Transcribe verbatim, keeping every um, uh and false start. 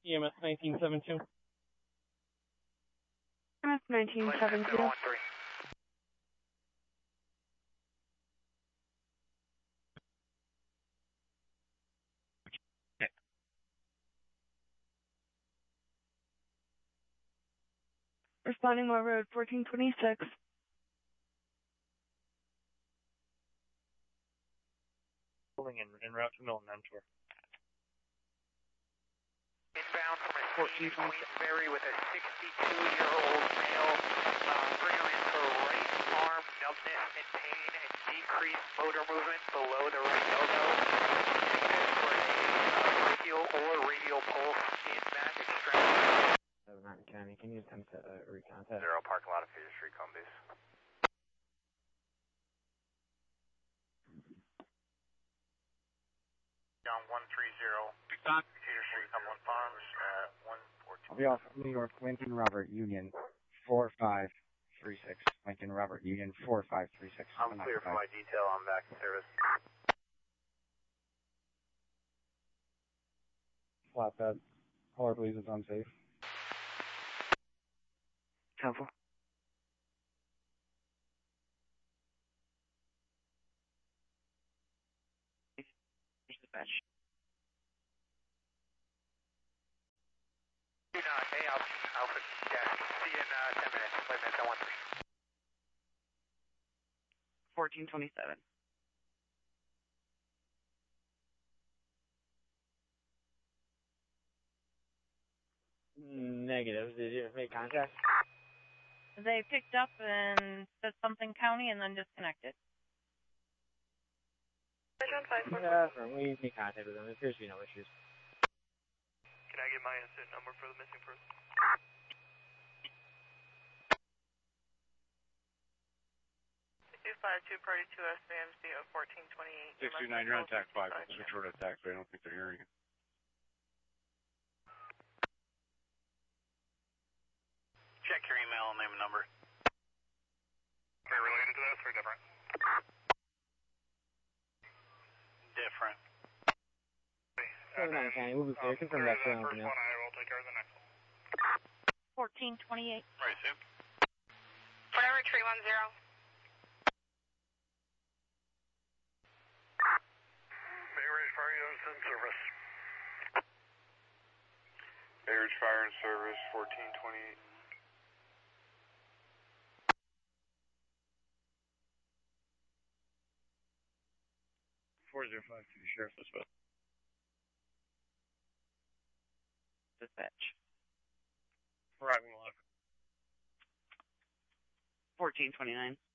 E M S nineteen seventy-two. E M S nineteen seventy-two. Responding Moore Road, fourteen twenty-six. Pulling in, in route to Milton Mentor. Inbound from a fourteen Queensberry with a sixty-two-year-old male. Uh, bring him in for right arm numbness and pain and decreased motor movement below the right elbow. And for a uh, brachial or radial pulse in max extremity. Mountain County, can you attempt to uh, recontact? Zero parking lot of Cedar Street, Columbus. Down one three zero. Cedar Street, Cumberland Farms, uh, one fourteen. I'll be off New York, Lincoln Robert Union, four five three six. Lincoln Robert Union, four five three six. I'm clear for my detail. I'm back in service. Flatbed. Caller believes it's unsafe. Helpful. Dispatch. Do not, hey, Alpha, Alpha, yeah, see you in uh, ten minutes. Wait a minute, I want three. fourteen twenty-seven. Negative. Did you make contact? They picked up and said something county and then disconnected. Yeah, we made contact with them. There appears to be no issues. Can I get my incident number for the missing person? two five two, party two S B M C of fourteen twenty-eight. six two nine, you're on attack five. I'll switch over to attack, but I don't think they're hearing you. Check your email and name and number. Are they related to this or different? Different. Mountain County, we'll be clear. Confirm that for First one, I will take care of the next one. fourteen twenty-eight. Right, Sue. Forever three one zero. Bay Ridge Fire Units in service. Bay Ridge Fire in service, fourteen twenty-eight. four zero five two, Sheriff Dispatch. Dispatch. Arriving log. fourteen twenty-nine.